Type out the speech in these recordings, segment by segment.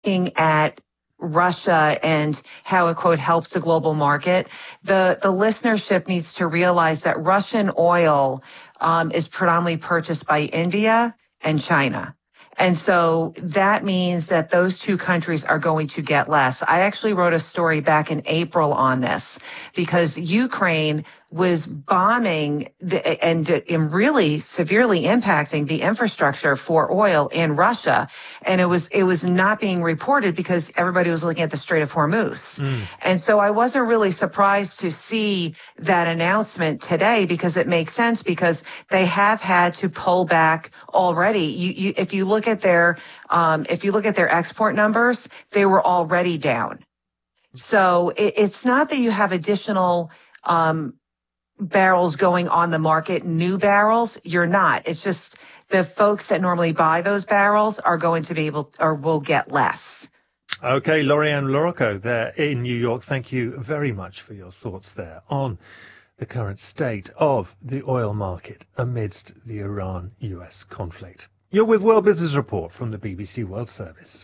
looking at Russia and how it, quote, helps the global market, the listenership needs to realize that Russian oil is predominantly purchased by India and China. And so that means that those two countries are going to get less. I actually wrote a story back in April on this because Ukraine was bombing and really severely impacting the infrastructure for oil in Russia. And it was not being reported because everybody was looking at the Strait of Hormuz. And so I wasn't really surprised to see that announcement today because it makes sense because they have had to pull back already. If you look at their export numbers, they were already down. So it's not that you have additional barrels going on the market, new barrels. You're not. It's just the folks that normally buy those barrels are going to be able or will get less. Okay, Lori-Ann LaRocco there in New York. Thank you very much for your thoughts there on the current state of the oil market amidst the Iran-US conflict. You're with World Business Report from the BBC World Service.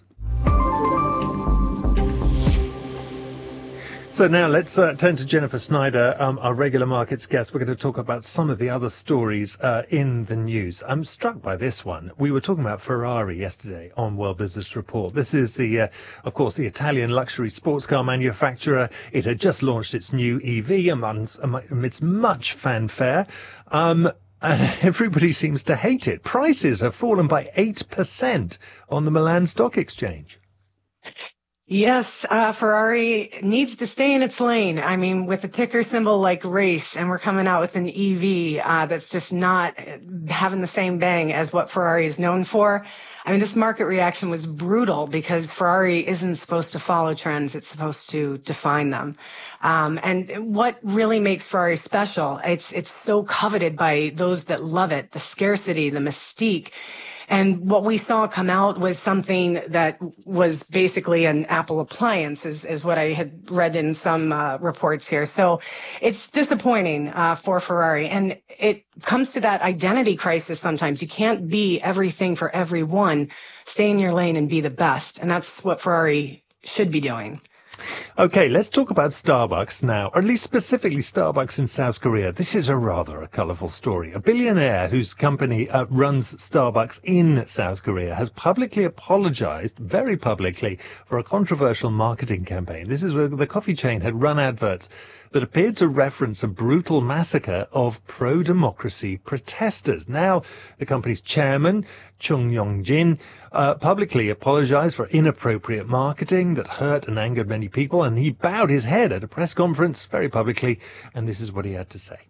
So now let's turn to Jennifer Snyder, our regular markets guest. We're going to talk about some of the other stories in the news. I'm struck by this one. We were talking about Ferrari yesterday on World Business Report. This is of course, the Italian luxury sports car manufacturer. It had just launched its new EV amidst much fanfare. And everybody seems to hate it. Prices have fallen by 8% on the Milan Stock Exchange. Yes, Ferrari needs to stay in its lane. I mean, with a ticker symbol like race, and we're coming out with an EV that's just not having the same bang as what Ferrari is known for. I mean, this market reaction was brutal because Ferrari isn't supposed to follow trends. It's supposed to define them. And what really makes Ferrari special, it's so coveted by those that love it, the scarcity, the mystique. And what we saw come out was something that was basically an Apple appliance, is what I had read in some reports here. So it's disappointing for Ferrari. And it comes to that identity crisis sometimes. You can't be everything for everyone. Stay in your lane and be the best. And that's what Ferrari should be doing. Okay, let's talk about Starbucks now, or at least specifically Starbucks in South Korea. This is a colourful story. A billionaire whose company runs Starbucks in South Korea has publicly apologized, very publicly, for a controversial marketing campaign. This is where the coffee chain had run adverts that appeared to reference a brutal massacre of pro-democracy protesters. Now, the company's chairman, Chung Yong-jin, publicly apologized for inappropriate marketing that hurt and angered many people, and he bowed his head at a press conference very publicly, and this is what he had to say.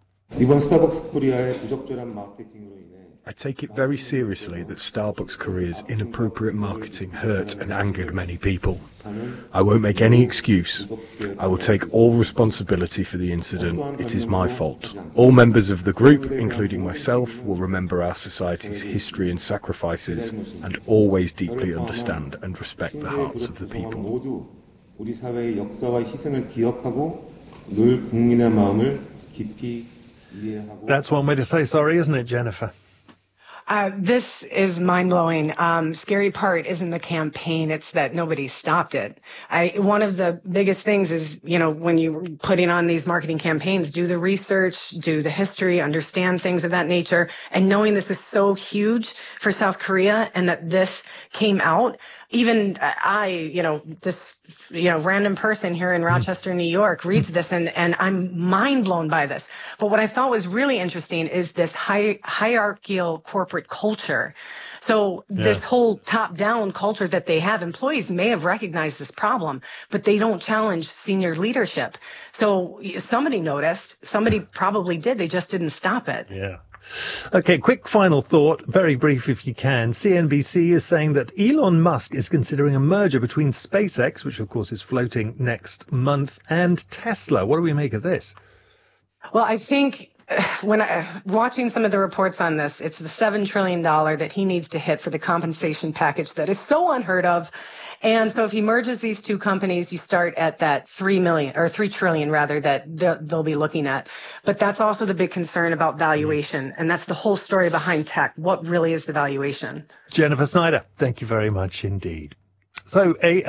I take it very seriously that Starbucks Korea's inappropriate marketing hurt and angered many people. I won't make any excuse. I will take all responsibility for the incident. It is my fault. All members of the group, including myself, will remember our society's history and sacrifices and always deeply understand and respect the hearts of the people. That's one way to say sorry, isn't it, Jennifer? This is mind-blowing. Scary part isn't the campaign, it's that nobody stopped it. One of the biggest things is, when you're putting on these marketing campaigns, do the research, do the history, understand things of that nature, and knowing this is so huge for South Korea and that this came out, even this random person here in Rochester, New York reads this and I'm mind blown by this. But what I thought was really interesting is this hierarchical corporate culture. So this whole top-down culture that they have, employees may have recognized this problem, but they don't challenge senior leadership. So somebody noticed, somebody probably did, they just didn't stop it. Yeah. Okay, quick final thought, very brief if you can. CNBC is saying that Elon Musk is considering a merger between SpaceX, which of course is floating next month, and Tesla. What do we make of this? Well, I think when watching some of the reports on this, it's the $7 trillion that he needs to hit for the compensation package that is so unheard of. And so if he merges these two companies, you start at that $3 trillion rather that they'll be looking at. But that's also the big concern about valuation. And that's the whole story behind tech. What really is the valuation? Jennifer Snyder, thank you very much indeed. So a